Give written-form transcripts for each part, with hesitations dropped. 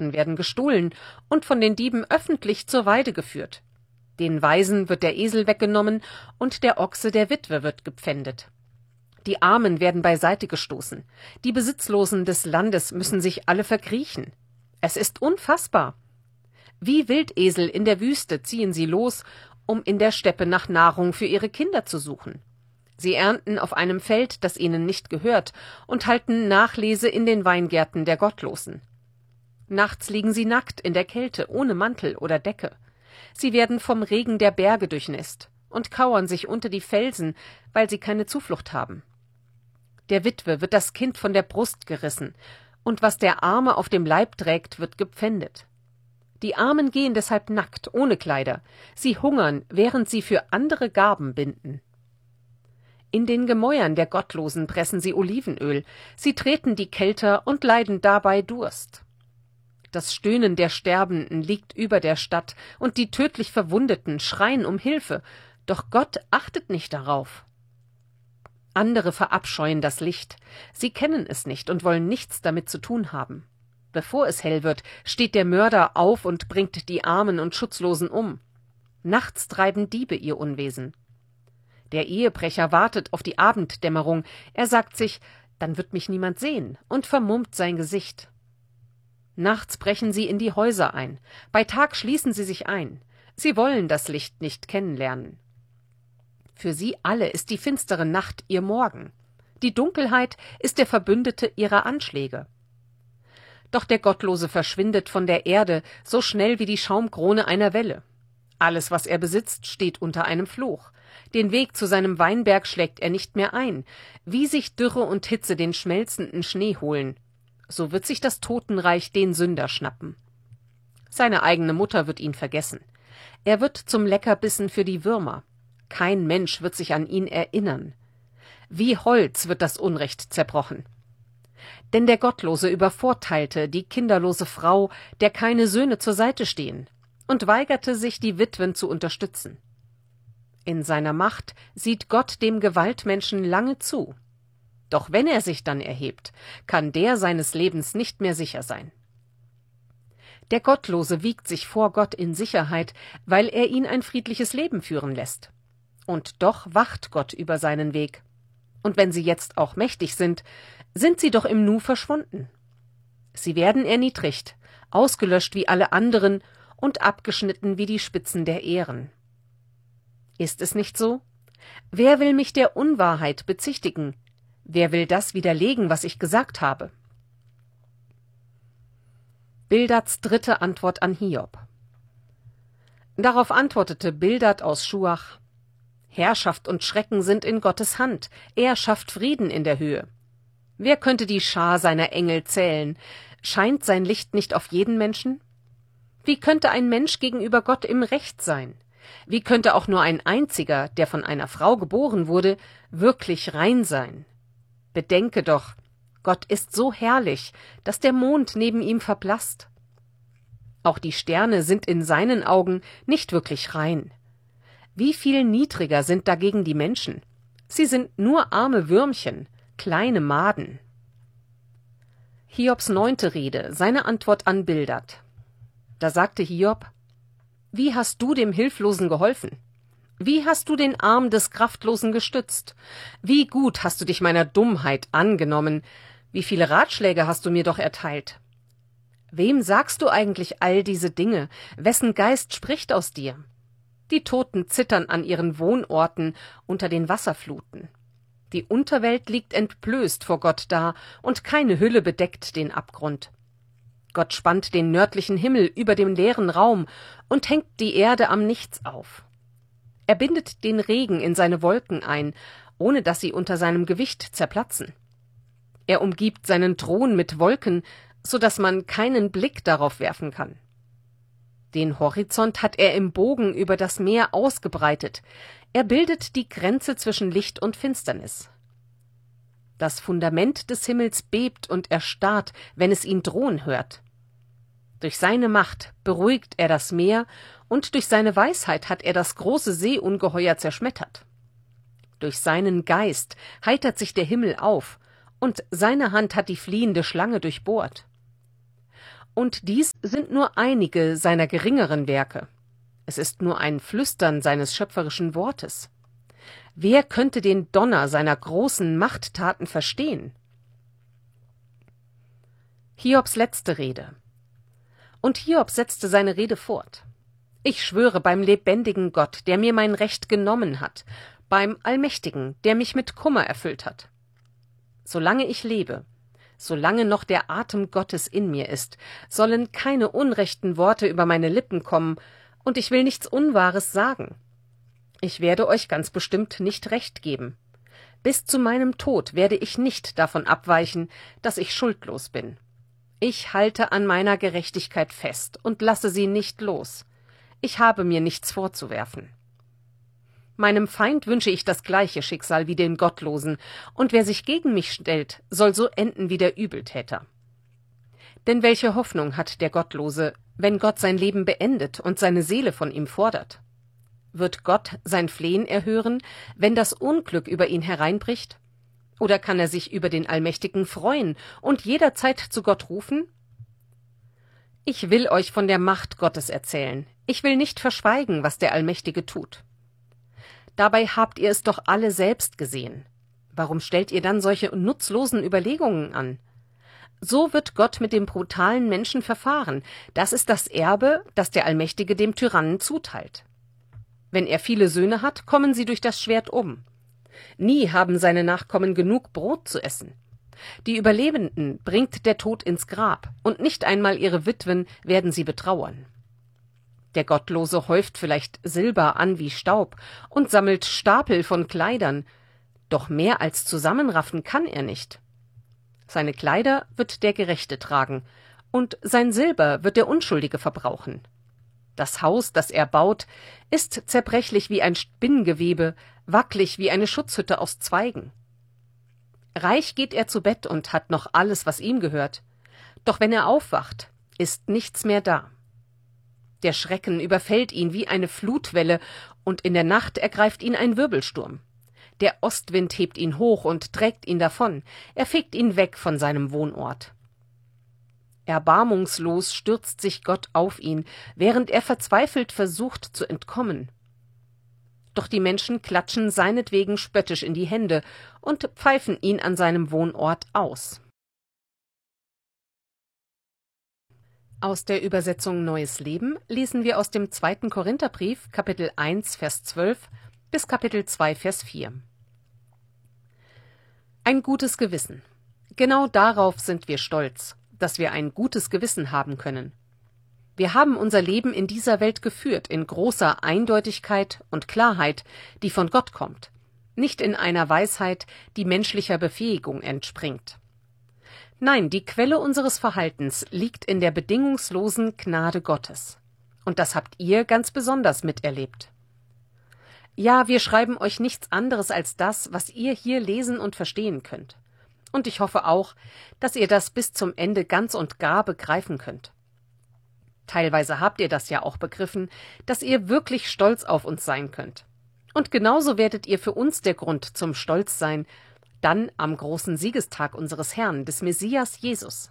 Pferden werden gestohlen und von den Dieben öffentlich zur Weide geführt. Den Waisen wird der Esel weggenommen und der Ochse der Witwe wird gepfändet. Die Armen werden beiseite gestoßen. Die Besitzlosen des Landes müssen sich alle verkriechen. Es ist unfassbar. Wie Wildesel in der Wüste ziehen sie los, um in der Steppe nach Nahrung für ihre Kinder zu suchen. Sie ernten auf einem Feld, das ihnen nicht gehört, und halten Nachlese in den Weingärten der Gottlosen. Nachts liegen sie nackt in der Kälte, ohne Mantel oder Decke. Sie werden vom Regen der Berge durchnässt und kauern sich unter die Felsen, weil sie keine Zuflucht haben. Der Witwe wird das Kind von der Brust gerissen, und was der Arme auf dem Leib trägt, wird gepfändet. Die Armen gehen deshalb nackt, ohne Kleider. Sie hungern, während sie für andere Garben binden. In den Gemäuern der Gottlosen pressen sie Olivenöl. Sie treten die Kelter und leiden dabei Durst. Das Stöhnen der Sterbenden liegt über der Stadt, und die tödlich Verwundeten schreien um Hilfe, doch Gott achtet nicht darauf. Andere verabscheuen das Licht. Sie kennen es nicht und wollen nichts damit zu tun haben. Bevor es hell wird, steht der Mörder auf und bringt die Armen und Schutzlosen um. Nachts treiben Diebe ihr Unwesen. Der Ehebrecher wartet auf die Abenddämmerung. Er sagt sich, dann wird mich niemand sehen, und vermummt sein Gesicht. Nachts brechen sie in die Häuser ein. Bei Tag schließen sie sich ein. Sie wollen das Licht nicht kennenlernen. Für sie alle ist die finstere Nacht ihr Morgen. Die Dunkelheit ist der Verbündete ihrer Anschläge. Doch der Gottlose verschwindet von der Erde so schnell wie die Schaumkrone einer Welle. Alles, was er besitzt, steht unter einem Fluch. Den Weg zu seinem Weinberg schlägt er nicht mehr ein. Wie sich Dürre und Hitze den schmelzenden Schnee holen, so wird sich das Totenreich den Sünder schnappen. Seine eigene Mutter wird ihn vergessen. Er wird zum Leckerbissen für die Würmer. Kein Mensch wird sich an ihn erinnern. Wie Holz wird das Unrecht zerbrochen. Denn der Gottlose übervorteilte die kinderlose Frau, der keine Söhne zur Seite stehen, und weigerte sich, die Witwen zu unterstützen. In seiner Macht sieht Gott dem Gewaltmenschen lange zu. Doch wenn er sich dann erhebt, kann der seines Lebens nicht mehr sicher sein. Der Gottlose wiegt sich vor Gott in Sicherheit, weil er ihn ein friedliches Leben führen lässt. Und doch wacht Gott über seinen Weg. Und wenn sie jetzt auch mächtig sind sie doch im Nu verschwunden. Sie werden erniedrigt, ausgelöscht wie alle anderen und abgeschnitten wie die Spitzen der Ähren. Ist es nicht so? Wer will mich der Unwahrheit bezichtigen? Wer will das widerlegen, was ich gesagt habe? Bildads dritte Antwort an Hiob. Darauf antwortete Bildad aus Schuach: Herrschaft und Schrecken sind in Gottes Hand, er schafft Frieden in der Höhe. Wer könnte die Schar seiner Engel zählen? Scheint sein Licht nicht auf jeden Menschen? Wie könnte ein Mensch gegenüber Gott im Recht sein? Wie könnte auch nur ein einziger, der von einer Frau geboren wurde, wirklich rein sein? Bedenke doch, Gott ist so herrlich, dass der Mond neben ihm verblasst. Auch die Sterne sind in seinen Augen nicht wirklich rein. Wie viel niedriger sind dagegen die Menschen? Sie sind nur arme Würmchen, kleine Maden. Hiobs 9. Rede, seine Antwort an Bildad. Da sagte Hiob: Wie hast du dem Hilflosen geholfen? Wie hast du den Arm des Kraftlosen gestützt? Wie gut hast du dich meiner Dummheit angenommen? Wie viele Ratschläge hast du mir doch erteilt? Wem sagst du eigentlich all diese Dinge? Wessen Geist spricht aus dir? Die Toten zittern an ihren Wohnorten unter den Wasserfluten. Die Unterwelt liegt entblößt vor Gott da, und keine Hülle bedeckt den Abgrund. Gott spannt den nördlichen Himmel über dem leeren Raum und hängt die Erde am Nichts auf. Er bindet den Regen in seine Wolken ein, ohne dass sie unter seinem Gewicht zerplatzen. Er umgibt seinen Thron mit Wolken, so dass man keinen Blick darauf werfen kann. Den Horizont hat er im Bogen über das Meer ausgebreitet. Er bildet die Grenze zwischen Licht und Finsternis. Das Fundament des Himmels bebt und erstarrt, wenn es ihn drohen hört. Durch seine Macht beruhigt er das Meer, und durch seine Weisheit hat er das große Seeungeheuer zerschmettert. Durch seinen Geist heitert sich der Himmel auf, und seine Hand hat die fliehende Schlange durchbohrt. Und dies sind nur einige seiner geringeren Werke. Es ist nur ein Flüstern seines schöpferischen Wortes. Wer könnte den Donner seiner großen Machttaten verstehen? Hiobs letzte Rede. Und Hiob setzte seine Rede fort. Ich schwöre beim lebendigen Gott, der mir mein Recht genommen hat, beim Allmächtigen, der mich mit Kummer erfüllt hat. Solange ich lebe, solange noch der Atem Gottes in mir ist, sollen keine unrechten Worte über meine Lippen kommen, und ich will nichts Unwahres sagen. Ich werde euch ganz bestimmt nicht recht geben. Bis zu meinem Tod werde ich nicht davon abweichen, dass ich schuldlos bin. Ich halte an meiner Gerechtigkeit fest und lasse sie nicht los. Ich habe mir nichts vorzuwerfen. Meinem Feind wünsche ich das gleiche Schicksal wie den Gottlosen, und wer sich gegen mich stellt, soll so enden wie der Übeltäter. Denn welche Hoffnung hat der Gottlose, wenn Gott sein Leben beendet und seine Seele von ihm fordert? Wird Gott sein Flehen erhören, wenn das Unglück über ihn hereinbricht? Oder kann er sich über den Allmächtigen freuen und jederzeit zu Gott rufen? Ich will euch von der Macht Gottes erzählen. Ich will nicht verschweigen, was der Allmächtige tut. Dabei habt ihr es doch alle selbst gesehen. Warum stellt ihr dann solche nutzlosen Überlegungen an? So wird Gott mit dem brutalen Menschen verfahren. Das ist das Erbe, das der Allmächtige dem Tyrannen zuteilt. Wenn er viele Söhne hat, kommen sie durch das Schwert um. Nie haben seine Nachkommen genug Brot zu essen. Die Überlebenden bringt der Tod ins Grab, und nicht einmal ihre Witwen werden sie betrauern. Der Gottlose häuft vielleicht Silber an wie Staub und sammelt Stapel von Kleidern, doch mehr als zusammenraffen kann er nicht. Seine Kleider wird der Gerechte tragen, und sein Silber wird der Unschuldige verbrauchen. Das Haus, das er baut, ist zerbrechlich wie ein Spinngewebe, wackelig wie eine Schutzhütte aus Zweigen. Reich geht er zu Bett und hat noch alles, was ihm gehört. Doch wenn er aufwacht, ist nichts mehr da. Der Schrecken überfällt ihn wie eine Flutwelle, und in der Nacht ergreift ihn ein Wirbelsturm. Der Ostwind hebt ihn hoch und trägt ihn davon, er fegt ihn weg von seinem Wohnort. Erbarmungslos stürzt sich Gott auf ihn, während er verzweifelt versucht zu entkommen. Doch die Menschen klatschen seinetwegen spöttisch in die Hände und pfeifen ihn an seinem Wohnort aus. Aus der Übersetzung Neues Leben lesen wir aus dem 2. Korintherbrief, Kapitel 1, Vers 12 bis Kapitel 2, Vers 4. Ein gutes Gewissen. Genau darauf sind wir stolz, dass wir ein gutes Gewissen haben können. Wir haben unser Leben in dieser Welt geführt, in großer Eindeutigkeit und Klarheit, die von Gott kommt, nicht in einer Weisheit, die menschlicher Befähigung entspringt. Nein, die Quelle unseres Verhaltens liegt in der bedingungslosen Gnade Gottes. Und das habt ihr ganz besonders miterlebt. Ja, wir schreiben euch nichts anderes als das, was ihr hier lesen und verstehen könnt. Und ich hoffe auch, dass ihr das bis zum Ende ganz und gar begreifen könnt. Teilweise habt ihr das ja auch begriffen, dass ihr wirklich stolz auf uns sein könnt. Und genauso werdet ihr für uns der Grund zum Stolz sein, dann am großen Siegestag unseres Herrn, des Messias Jesus.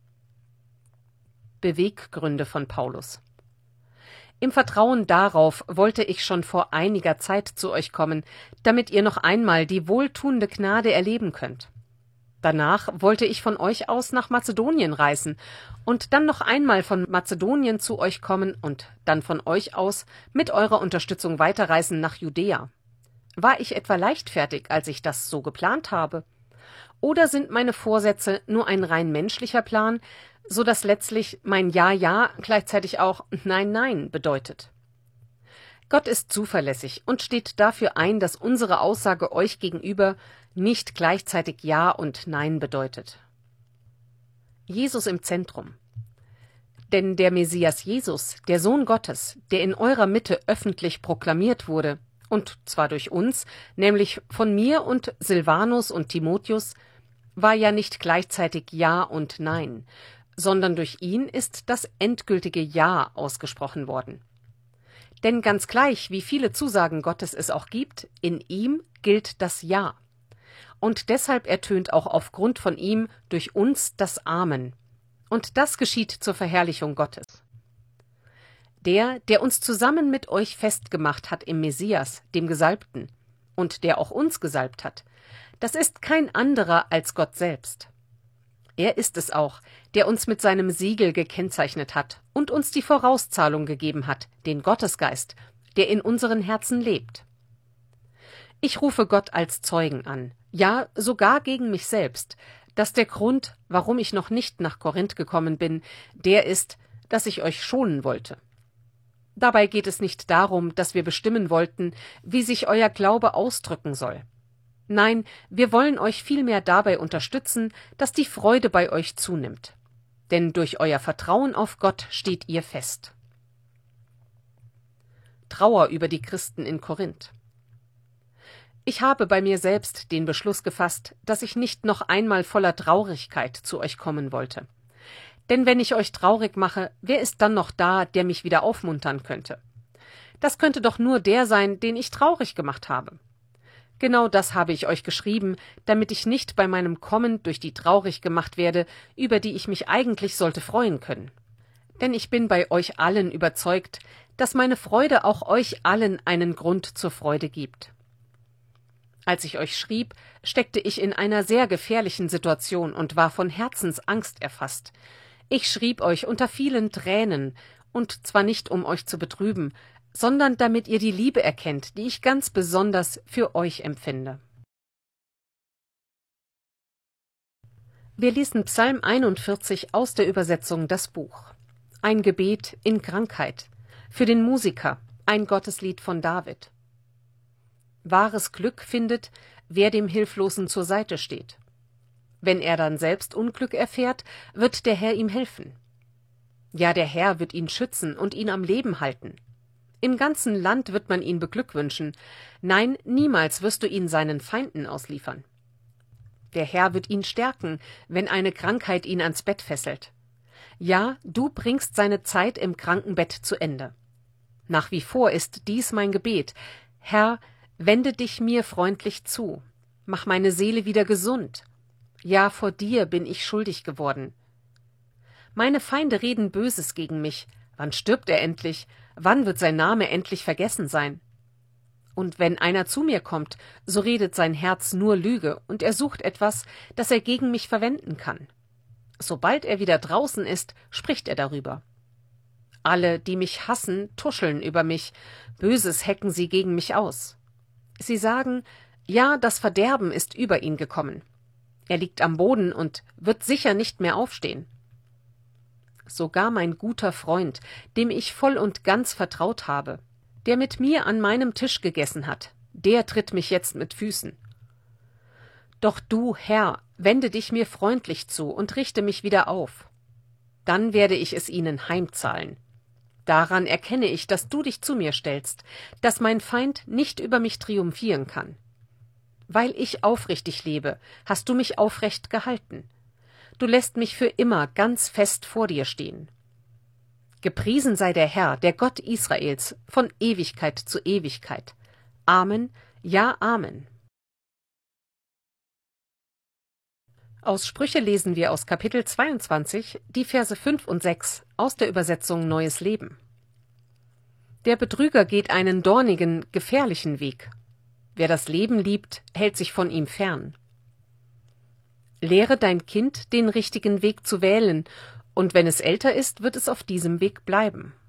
Beweggründe von Paulus. Im Vertrauen darauf wollte ich schon vor einiger Zeit zu euch kommen, damit ihr noch einmal die wohltuende Gnade erleben könnt. Danach wollte ich von euch aus nach Mazedonien reisen und dann noch einmal von Mazedonien zu euch kommen und dann von euch aus mit eurer Unterstützung weiterreisen nach Judäa. War ich etwa leichtfertig, als ich das so geplant habe? Oder sind meine Vorsätze nur ein rein menschlicher Plan, so dass letztlich mein Ja, Ja gleichzeitig auch Nein, Nein bedeutet? Gott ist zuverlässig und steht dafür ein, dass unsere Aussage euch gegenüber nicht gleichzeitig Ja und Nein bedeutet. Jesus im Zentrum. Denn der Messias Jesus, der Sohn Gottes, der in eurer Mitte öffentlich proklamiert wurde, und zwar durch uns, nämlich von mir und Silvanus und Timotheus, war ja nicht gleichzeitig Ja und Nein, sondern durch ihn ist das endgültige Ja ausgesprochen worden. Denn ganz gleich, wie viele Zusagen Gottes es auch gibt, in ihm gilt das Ja. Und deshalb ertönt auch aufgrund von ihm durch uns das Amen. Und das geschieht zur Verherrlichung Gottes. Der uns zusammen mit euch festgemacht hat im Messias, dem Gesalbten, und der auch uns gesalbt hat, das ist kein anderer als Gott selbst. Er ist es auch, der uns mit seinem Siegel gekennzeichnet hat und uns die Vorauszahlung gegeben hat, den Gottesgeist, der in unseren Herzen lebt. Ich rufe Gott als Zeugen an, ja sogar gegen mich selbst, dass der Grund, warum ich noch nicht nach Korinth gekommen bin, der ist, dass ich euch schonen wollte. Dabei geht es nicht darum, dass wir bestimmen wollten, wie sich euer Glaube ausdrücken soll. Nein, wir wollen euch vielmehr dabei unterstützen, dass die Freude bei euch zunimmt. Denn durch euer Vertrauen auf Gott steht ihr fest. Trauer über die Christen in Korinth. Ich habe bei mir selbst den Beschluss gefasst, dass ich nicht noch einmal voller Traurigkeit zu euch kommen wollte. Denn wenn ich euch traurig mache, wer ist dann noch da, der mich wieder aufmuntern könnte? Das könnte doch nur der sein, den ich traurig gemacht habe. Genau das habe ich euch geschrieben, damit ich nicht bei meinem Kommen durch die traurig gemacht werde, über die ich mich eigentlich sollte freuen können. Denn ich bin bei euch allen überzeugt, dass meine Freude auch euch allen einen Grund zur Freude gibt. Als ich euch schrieb, steckte ich in einer sehr gefährlichen Situation und war von Herzensangst erfasst. Ich schrieb euch unter vielen Tränen, und zwar nicht, um euch zu betrüben, sondern damit ihr die Liebe erkennt, die ich ganz besonders für euch empfinde. Wir lesen Psalm 41 aus der Übersetzung Das Buch. Ein Gebet in Krankheit. Für den Musiker, ein Gotteslied von David. Wahres Glück findet, wer dem Hilflosen zur Seite steht. Wenn er dann selbst Unglück erfährt, wird der Herr ihm helfen. Ja, der Herr wird ihn schützen und ihn am Leben halten. Im ganzen Land wird man ihn beglückwünschen. Nein, niemals wirst du ihn seinen Feinden ausliefern. Der Herr wird ihn stärken, wenn eine Krankheit ihn ans Bett fesselt. Ja, du bringst seine Zeit im Krankenbett zu Ende. Nach wie vor ist dies mein Gebet. Herr, wende dich mir freundlich zu. Mach meine Seele wieder gesund. Ja, vor dir bin ich schuldig geworden. Meine Feinde reden Böses gegen mich. Wann stirbt er endlich? Wann wird sein Name endlich vergessen sein? Und wenn einer zu mir kommt, so redet sein Herz nur Lüge, und er sucht etwas, das er gegen mich verwenden kann. Sobald er wieder draußen ist, spricht er darüber. Alle, die mich hassen, tuscheln über mich, Böses hecken sie gegen mich aus. Sie sagen, ja, das Verderben ist über ihn gekommen. Er liegt am Boden und wird sicher nicht mehr aufstehen. Sogar mein guter Freund, dem ich voll und ganz vertraut habe, der mit mir an meinem Tisch gegessen hat, der tritt mich jetzt mit Füßen. Doch du, Herr, wende dich mir freundlich zu und richte mich wieder auf. Dann werde ich es ihnen heimzahlen. Daran erkenne ich, dass du dich zu mir stellst, dass mein Feind nicht über mich triumphieren kann. Weil ich aufrichtig lebe, hast du mich aufrecht gehalten. Du lässt mich für immer ganz fest vor dir stehen. Gepriesen sei der Herr, der Gott Israels, von Ewigkeit zu Ewigkeit. Amen, ja, Amen. Aus Sprüche lesen wir aus Kapitel 22 die Verse 5 und 6 aus der Übersetzung Neues Leben. Der Betrüger geht einen dornigen, gefährlichen Weg. Wer das Leben liebt, hält sich von ihm fern. Lehre dein Kind, den richtigen Weg zu wählen, und wenn es älter ist, wird es auf diesem Weg bleiben.